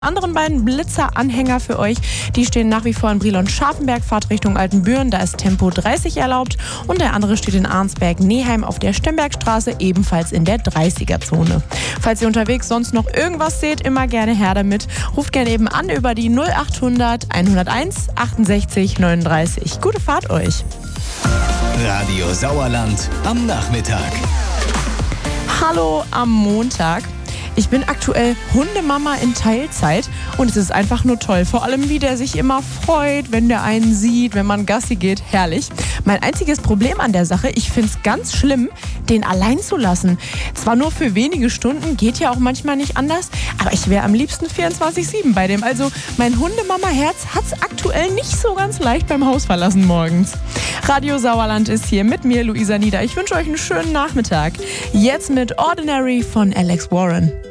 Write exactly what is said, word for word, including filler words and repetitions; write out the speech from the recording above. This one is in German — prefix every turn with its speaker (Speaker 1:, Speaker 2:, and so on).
Speaker 1: Anderen beiden Blitzer-Anhänger für euch, die stehen nach wie vor in Brilon-Scharfenberg, Fahrt Richtung Altenbüren, da ist Tempo dreißig erlaubt, und der andere steht in Arnsberg-Neheim auf der Stembergstraße, ebenfalls in der dreißiger-Zone. Falls ihr unterwegs sonst noch irgendwas seht, immer gerne her damit. Ruft gerne eben an über die null achthundert hunderteins achtundsechzig neununddreißig. Gute Fahrt euch!
Speaker 2: Radio Sauerland am Nachmittag.
Speaker 1: Hallo am Montag. Ich bin aktuell Hundemama in Teilzeit und es ist einfach nur toll. Vor allem, wie der sich immer freut, wenn der einen sieht, wenn man Gassi geht. Herrlich. Mein einziges Problem an der Sache, ich finde es ganz schlimm, den allein zu lassen. Zwar nur für wenige Stunden, geht ja auch manchmal nicht anders, aber ich wäre am liebsten vierundzwanzig sieben bei dem. Also mein Hundemama-Herz hat es aktuell nicht so ganz leicht beim Haus verlassen morgens. Radio Sauerland ist hier mit mir, Luisa Nieder. Ich wünsche euch einen schönen Nachmittag. Jetzt mit Ordinary von Alex Warren.